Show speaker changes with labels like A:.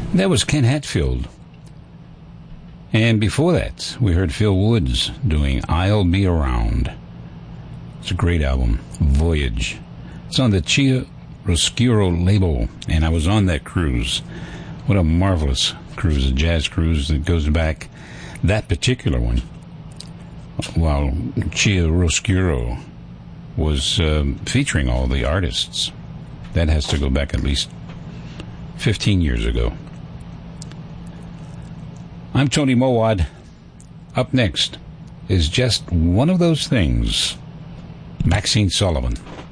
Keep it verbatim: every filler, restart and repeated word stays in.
A: That was Ken Hatfield. And before that, we heard Phil Woods doing I'll Be Around. It's a great album, Voyage. It's on the Chiaroscuro label, and I was on that cruise. What a marvelous cruise, a jazz cruise that goes back, that particular one, while Chiaroscuro was um, featuring all the artists. That has to go back at least fifteen years ago. I'm Tony Mowad. Up next is Just One of Those Things, Maxine Sullivan.